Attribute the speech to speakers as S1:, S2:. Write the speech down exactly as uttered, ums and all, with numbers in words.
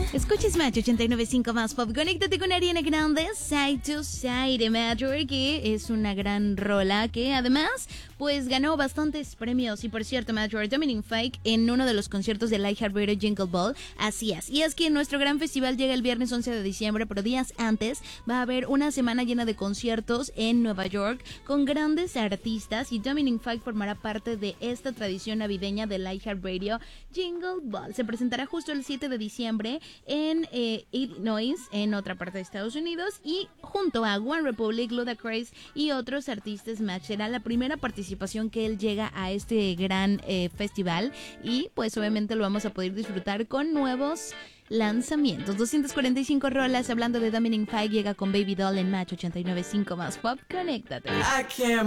S1: Escuches Match ochenta y nueve punto cinco más pop. Conéctate con Ariana Grande, Side to Side Matter, que es una gran rola que además pues ganó bastantes premios. Y por cierto, Matter, Dominic Fike en uno de los conciertos del iHeartRadio Jingle Ball, así es. Y es que nuestro gran festival llega el viernes once de diciembre, pero días antes va a haber una semana llena de conciertos en Nueva York con grandes artistas, y Dominic Fike formará parte de esta tradición navideña del iHeartRadio Jingle Ball. Se presentará justo el siete de diciembre en eh, Illinois, en otra parte de Estados Unidos, y junto a One Republic, Ludacris y otros artistas más. Será la primera participación que él llega a este gran eh, festival, y pues obviamente lo vamos a poder disfrutar con nuevos lanzamientos. doscientas cuarenta y cinco rolas. Hablando de Dominic Fike, llega con Baby Doll en Match ochenta y nueve punto cinco más pop. Conéctate.